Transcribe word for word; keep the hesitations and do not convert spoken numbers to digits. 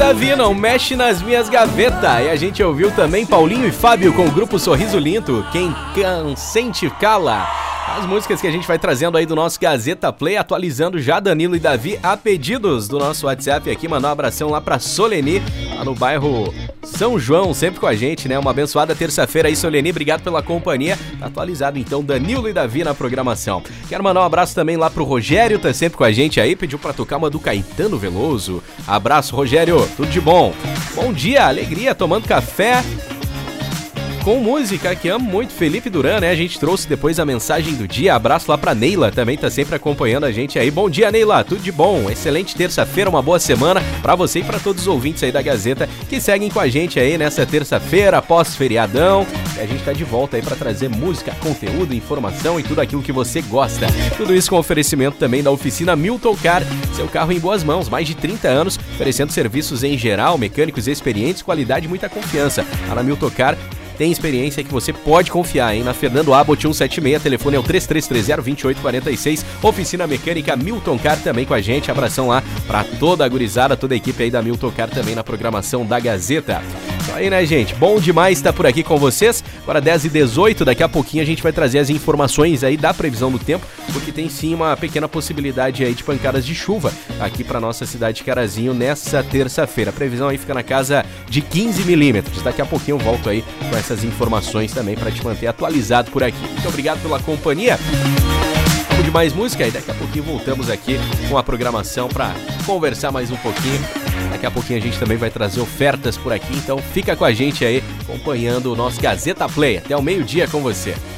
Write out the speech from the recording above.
Davi, não mexe nas minhas gavetas. E a gente ouviu também Paulinho e Fábio com o grupo Sorriso Lindo, Quem Sente Cala. As músicas que a gente vai trazendo aí do nosso Gazeta Play, atualizando já Danilo e Davi a pedidos do nosso WhatsApp aqui. Mandar um abração lá pra Soleni, lá no bairro São João, sempre com a gente, né? Uma abençoada terça-feira aí, Soleni, obrigado pela companhia. Tá atualizado então Danilo e Davi na programação. Quero mandar um abraço também lá pro Rogério, tá sempre com a gente aí, pediu pra tocar uma do Caetano Veloso. Abraço, Rogério, tudo de bom. Bom dia, alegria, tomando café com música que amo muito, Felipe Duran, né? A gente trouxe depois a mensagem do dia. Abraço lá pra Neila, também tá sempre acompanhando a gente aí. Bom dia, Neila, tudo de bom? Excelente terça-feira, uma boa semana pra você e pra todos os ouvintes aí da Gazeta que seguem com a gente aí nessa terça-feira, pós-feriadão. E a gente tá de volta aí pra trazer música, conteúdo, informação e tudo aquilo que você gosta. Tudo isso com oferecimento também da oficina Milton Car, seu carro em boas mãos, mais de trinta anos, oferecendo serviços em geral, mecânicos experientes, qualidade e muita confiança. A na Milton Car tem experiência que você pode confiar, hein? Na Fernando Abbott cento e setenta e seis, telefone é o três três três zero, dois oito quatro seis, Oficina Mecânica Milton Car também com a gente. Abração lá pra toda a gurizada, toda a equipe aí da Milton Car também na programação da Gazeta. Isso aí, né, gente? Bom demais estar por aqui com vocês. Agora dez e dezoito, daqui a pouquinho a gente vai trazer as informações aí da previsão do tempo, porque tem sim uma pequena possibilidade aí de pancadas de chuva aqui pra nossa cidade de Carazinho nessa terça-feira. A previsão aí fica na casa de quinze milímetros. Daqui a pouquinho eu volto aí com essas informações também para te manter atualizado por aqui. Muito obrigado pela companhia. Vamos de mais música e daqui a pouquinho voltamos aqui com a programação para conversar mais um pouquinho. Daqui a pouquinho a gente também vai trazer ofertas por aqui, então fica com a gente aí acompanhando o nosso Gazeta Play. Até o meio-dia com você.